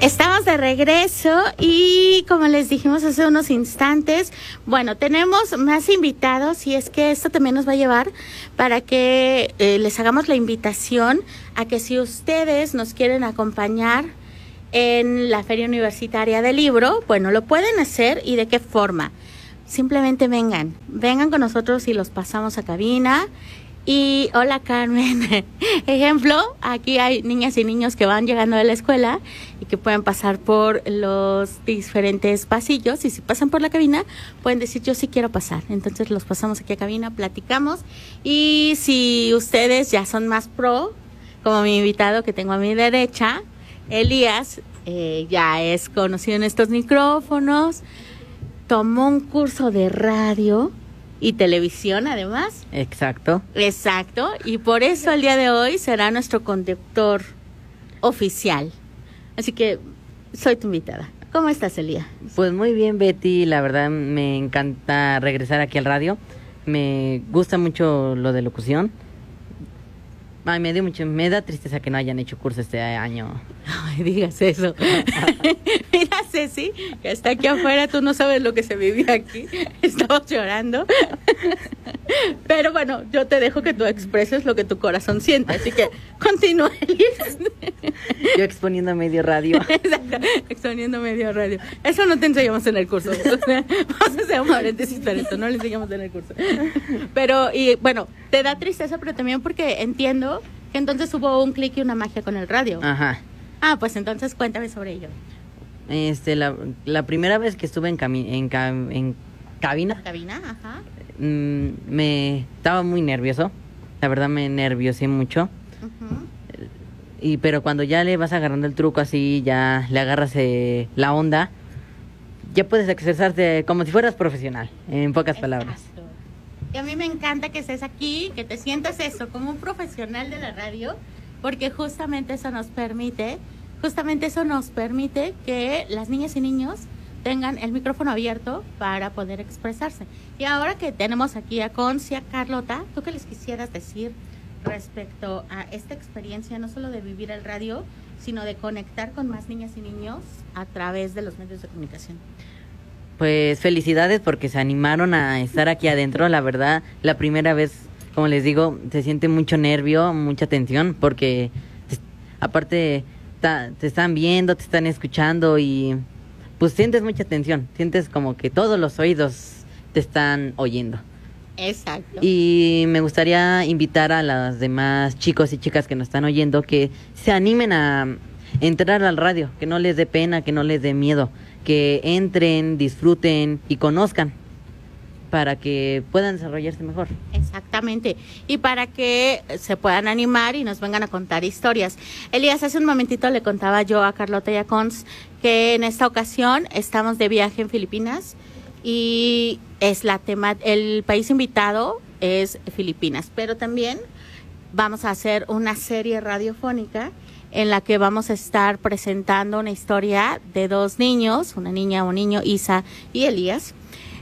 Estamos de regreso y como les dijimos hace unos instantes, bueno, tenemos más invitados y es que esto también nos va a llevar para que les hagamos la invitación a que si ustedes nos quieren acompañar en la Feria Universitaria del Libro, bueno, lo pueden hacer. ¿Y de qué forma? Simplemente vengan con nosotros y los pasamos a cabina. Y hola Carmen, ejemplo, aquí hay niñas y niños que van llegando de la escuela y que pueden pasar por los diferentes pasillos y si pasan por la cabina pueden decir yo sí quiero pasar, entonces los pasamos aquí a cabina, platicamos y si ustedes ya son más pro, como mi invitado que tengo a mi derecha, Elías, ya es conocido en estos micrófonos, tomó un curso de radio y televisión además. Exacto, y por eso el día de hoy será nuestro conductor oficial. Así que soy tu invitada. ¿Cómo estás, Elías? Pues muy bien, Betty, la verdad me encanta regresar aquí al radio. Me gusta mucho lo de locución. Ay, me da tristeza que no hayan hecho curso este año. Ay, digas eso. Mira, Ceci, que está aquí afuera, tú no sabes lo que se vivía aquí. Estamos llorando. Pero bueno, yo te dejo que tú expreses lo que tu corazón siente. Así que continúa, Elías. Yo exponiendo medio radio. Exacto, exponiendo medio radio. Eso no te enseñamos en el curso. Vamos a hacer un paréntesis para esto, no lo enseñamos en el curso. Pero, y bueno, te da tristeza, pero también porque entiendo que entonces hubo un clic y una magia con el radio. Ajá. Ah, pues entonces cuéntame sobre ello. La primera vez que estuve en cabina. Cabina, ajá. Me estaba muy nervioso. La verdad me nerviosé mucho. Uh-huh. Pero cuando ya le vas agarrando el truco así, ya le agarras la onda, ya puedes expresarte como si fueras profesional, en pocas palabras. Y a mí me encanta que estés aquí, que te sientas eso, como un profesional de la radio, porque justamente eso nos permite que las niñas y niños tengan el micrófono abierto para poder expresarse. Y ahora que tenemos aquí a Concia, Carlota, ¿tú qué les quisieras decir respecto a esta experiencia, no solo de vivir el radio, sino de conectar con más niñas y niños a través de los medios de comunicación? Pues felicidades porque se animaron a estar aquí adentro. La verdad, la primera vez, como les digo, se siente mucho nervio, mucha tensión, porque aparte te están viendo, te están escuchando y pues sientes mucha tensión. Sientes como que todos los oídos te están oyendo. Exacto. Y me gustaría invitar a los demás chicos y chicas que nos están oyendo que se animen a entrar al radio, que no les dé pena, que no les dé miedo, que entren, disfruten y conozcan para que puedan desarrollarse mejor. Exactamente, y para que se puedan animar y nos vengan a contar historias. Elías, hace un momentito le contaba yo a Carlota y a Cons que en esta ocasión estamos de viaje en Filipinas y es el país invitado es Filipinas, pero también vamos a hacer una serie radiofónica en la que vamos a estar presentando una historia de dos niños, una niña, un niño, Isa y Elías,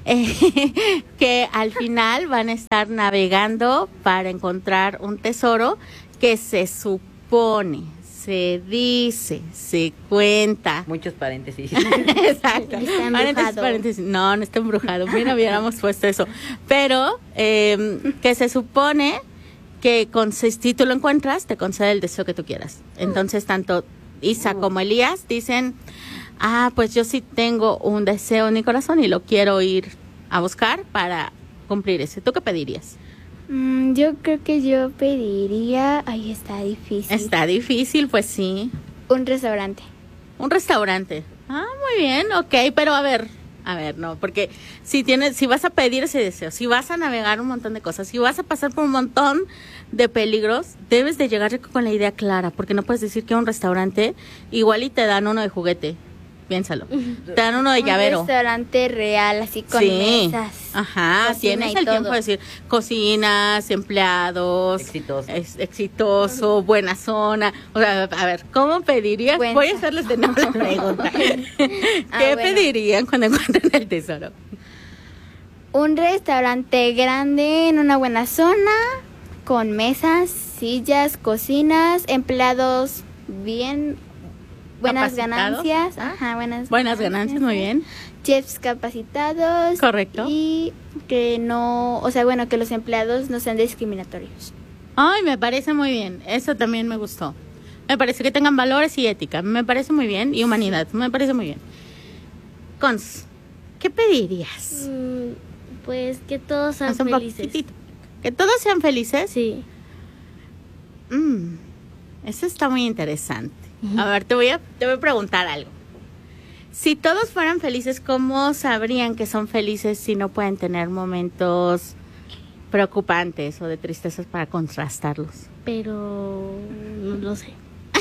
que al final van a estar navegando para encontrar un tesoro que se supone, se dice, se cuenta. Muchos paréntesis. Exacto. Paréntesis. No está embrujado. Mira, hubiéramos puesto eso. Pero que se supone que si tú lo encuentras, te concede el deseo que tú quieras. Entonces, tanto Isa como Elías dicen, pues yo sí tengo un deseo en mi corazón y lo quiero ir a buscar para cumplir ese. ¿Tú qué pedirías? Yo creo que yo pediría... Ay, está difícil. Está difícil, pues sí. Un restaurante. Un restaurante. Muy bien, ok, pero a ver, no, porque si vas a pedir ese deseo, si vas a navegar un montón de cosas, si vas a pasar por un montón de peligros, debes de llegar con la idea clara, porque no puedes decir que un restaurante igual y te dan uno de juguete. Piénsalo. Te dan uno de llavero. Un restaurante real, así con mesas. Ajá, tienes el tiempo de decir cocinas, empleados. Exitoso, buena zona. O sea, a ver, ¿cómo pedirías? Voy a hacerles de nuevo la pregunta. ¿Qué pedirían cuando encuentren el tesoro? Un restaurante grande en una buena zona, con mesas, sillas, cocinas, empleados bien buenas capacitados. ganancias. Ajá, Buenas ganancias, muy bien. Chefs capacitados. Correcto. Y que no, o sea, bueno, que los empleados no sean discriminatorios. Ay, me parece muy bien. Eso también me gustó. Me parece que tengan valores y ética. Me parece muy bien. Y humanidad. Me parece muy bien. Cons, ¿qué pedirías? Pues que todos sean Haz un felices. poquitito. ¿Que todos sean felices? Sí. Eso está muy interesante. A ver, te voy a preguntar algo. Si todos fueran felices, ¿cómo sabrían que son felices si no pueden tener momentos preocupantes o de tristezas para contrastarlos? Pero no lo sé.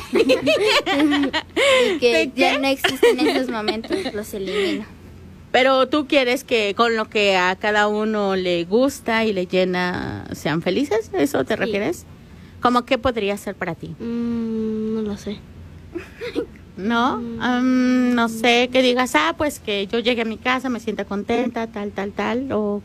Y que ¿De qué? ya no existen esos momentos, los elimino. Pero tú quieres que con lo que a cada uno le gusta y le llena sean felices, ¿eso te refieres? ¿Cómo qué podría ser para ti? No lo sé. ¿No? No sé, que digas, pues que yo llegue a mi casa, me sienta contenta, tal, o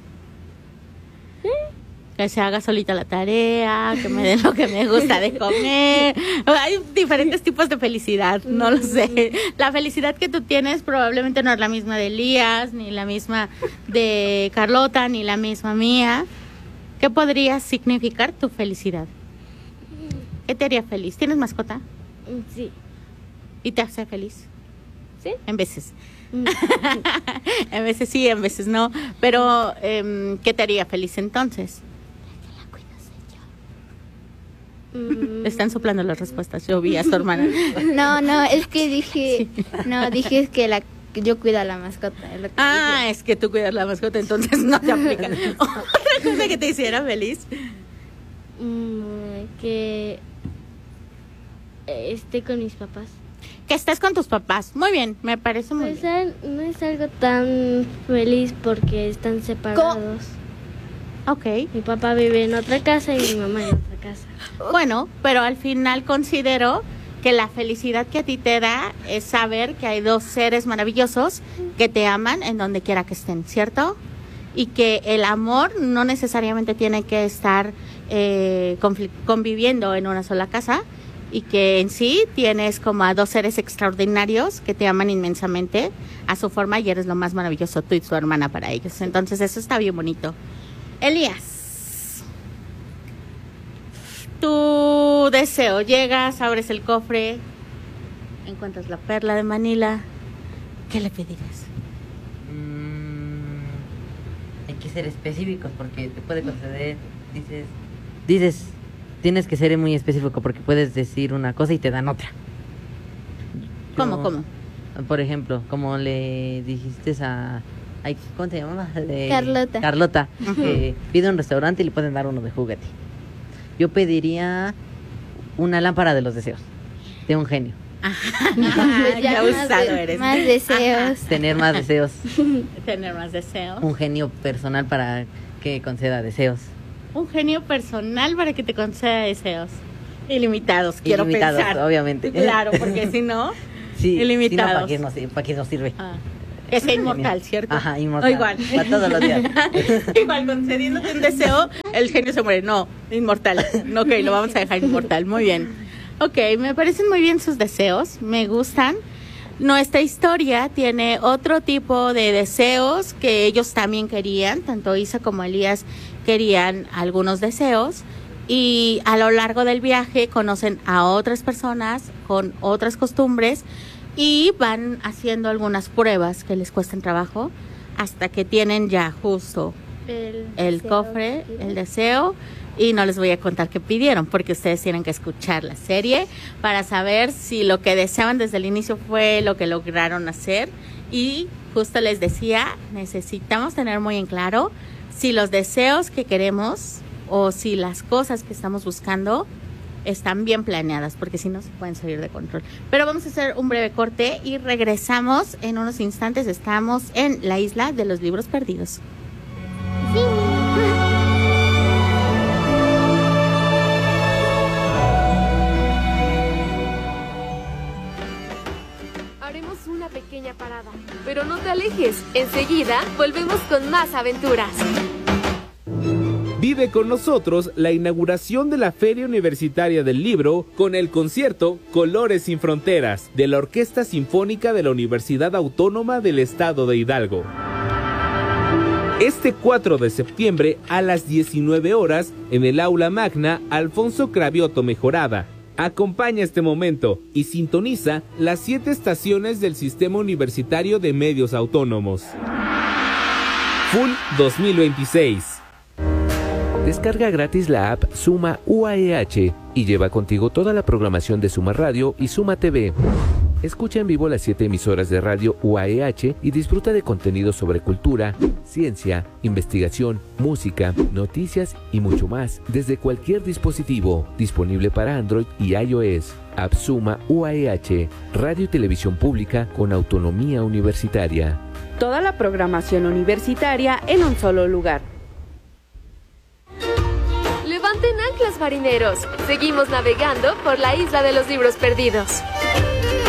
que se haga solita la tarea, que me den lo que me gusta de comer. Hay diferentes tipos de felicidad, no lo sé. La felicidad que tú tienes probablemente no es la misma de Elías, ni la misma de Carlota, ni la misma mía. ¿Qué podría significar tu felicidad? ¿Qué te haría feliz? ¿Tienes mascota? Sí. ¿Y te hace feliz? ¿Sí? En veces. En veces sí, en veces no. Pero, ¿qué te haría feliz entonces? Le están soplando las respuestas. Yo vi a su hermana. No, es que dije, dije que yo cuido a la mascota. Es lo que dije. Es que tú cuidas la mascota, entonces no te aplica. Otra cosa que te hiciera feliz. Que esté con mis papás. Que estés con tus papás. Muy bien, me parece muy Pues bien. no es algo tan feliz porque están separados. Ok. Mi papá vive en otra casa y mi mamá en otra casa. Bueno, pero al final considero que la felicidad que a ti te da es saber que hay dos seres maravillosos que te aman en donde quiera que estén, ¿cierto? Y que el amor no necesariamente tiene que estar conviviendo en una sola casa, y que en sí tienes como a dos seres extraordinarios que te aman inmensamente a su forma y eres lo más maravilloso tú y tu hermana para ellos. Entonces eso está bien bonito. Elías, tu deseo, llegas, abres el cofre, encuentras la perla de Manila, ¿qué le pedirías? Hay que ser específicos porque te puede conceder, dices, tienes que ser muy específico porque puedes decir una cosa y te dan otra. ¿Cómo? Por ejemplo, como le dijiste ¿cómo se llamaba? Carlota. Que pide un restaurante y le pueden dar uno de juguete. Yo pediría una lámpara de los deseos, de un genio. Pues ya Qué usado eres. más deseos. Tener más deseos. Tener más deseos. Un genio personal para que conceda deseos. Un genio personal para que te conceda deseos. Ilimitados, quiero Ilimitados, pensar. obviamente. Claro, porque si no, Sí, ilimitados. Si no, ¿para qué nos sirve? Que sea inmortal, ¿cierto? Ajá, inmortal. O igual. Para todos los días. Igual, concediéndote un deseo, el genio se muere. No, inmortal. Ok, lo vamos a dejar inmortal. Muy bien. Ok, me parecen muy bien sus deseos. Me gustan. Nuestra historia tiene otro tipo de deseos que ellos también querían. Tanto Isa como Elías querían algunos deseos. Y a lo largo del viaje conocen a otras personas con otras costumbres y van haciendo algunas pruebas que les cuestan trabajo hasta que tienen ya justo el cofre, el deseo, y no les voy a contar qué pidieron porque ustedes tienen que escuchar la serie para saber si lo que deseaban desde el inicio fue lo que lograron hacer. Y justo les decía, necesitamos tener muy en claro si los deseos que queremos o si las cosas que estamos buscando están bien planeadas, porque si no se pueden salir de control. Pero vamos a hacer un breve corte y regresamos en unos instantes. Estamos en la isla de los libros perdidos. Sí. Haremos una pequeña parada, pero no te alejes. Enseguida volvemos con más aventuras. Vive con nosotros la inauguración de la Feria Universitaria del Libro con el concierto Colores sin Fronteras de la Orquesta Sinfónica de la Universidad Autónoma del Estado de Hidalgo. Este 4 de septiembre a las 19 horas en el Aula Magna Alfonso Cravioto Mejorada. Acompaña este momento y sintoniza las 7 estaciones del Sistema Universitario de Medios Autónomos. FUL 2026. Descarga gratis la app Suma UAEH y lleva contigo toda la programación de Suma Radio y Suma TV. Escucha en vivo las 7 emisoras de radio UAEH y disfruta de contenido sobre cultura, ciencia, investigación, música, noticias y mucho más desde cualquier dispositivo, disponible para Android y iOS. App Suma UAEH, radio y televisión pública con autonomía universitaria. Toda la programación universitaria en un solo lugar. Levanten anclas, marineros. Seguimos navegando por la isla de los libros perdidos.